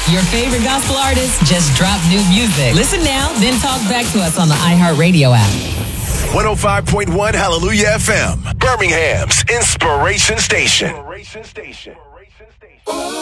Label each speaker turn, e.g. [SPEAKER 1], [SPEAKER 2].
[SPEAKER 1] Your favorite gospel artists just dropped new music. Listen now, then talk back to us on the iHeartRadio app.
[SPEAKER 2] 105.1 Hallelujah FM, Birmingham's Inspiration Station.